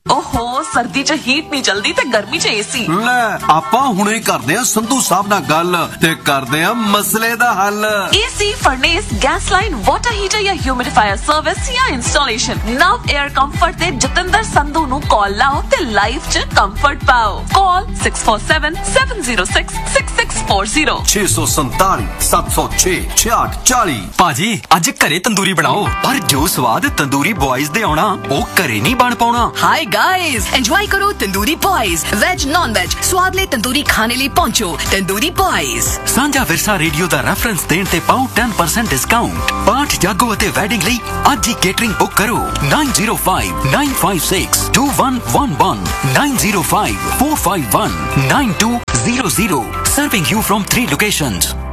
ओहो सर्दी च हीट नहीं चलदी ते गर्मी च एसी ਲੈ ਆਪਾਂ ਹੁਣੇ ਕਰਦੇ ਆ ਸੰਧੂ ਸਾਹਿਬ ਨਾਲ ਗੱਲ ਤੇ ਕਰਦੇ ਆ ਮਸਲੇ ਦਾ ਹੱਲ। AC furnace gas line water heater या ह्यूमिडिफायर सर्विस या इंस्टॉलेशन नव एयर कंफर्ट ते जतिंदर संधू नु कॉल लाओ ते लाइफ च कंफर्ट पाओ। कॉल 6477066640 647 706 6640। ਭਾਜੀ ਅੱਜ ਘਰੇ ਤੰਦੂਰੀ ਬਣਾਓ ਪਰ ਜੋ ਸਵਾਦ ਤੰਦੂਰੀ ਬॉयਜ਼ ਦੇ ਆਉਣਾ ਉਹ ਘਰੇ ਨਹੀਂ ਬਣ ਪਾਉਣਾ। हाय गाइस एंजॉय करो tandoori boys veg non veg स्वाद ले तंदूरी खाने लिए पहुंचो तंदूरी बॉयज। ਸਾਂਝਾ ਵਿਰਸਾ ਰੇਡੀਓ ਦਾ ਰੈਫਰੈਂਸ ਦੇਣ ਤੇ ਪਾਓ 10% ਡਿਸਕਾਊਂਟ। ਪਾਠ ਜਾਗੋ ਅਤੇ ਵੈਡਿੰਗ ਲਈ ਅੱਜ ਹੀ ਕੇਟਰਿੰਗ ਬੁੱਕ ਕਰੋ 9059562111 9054519200 serving you from 3 locations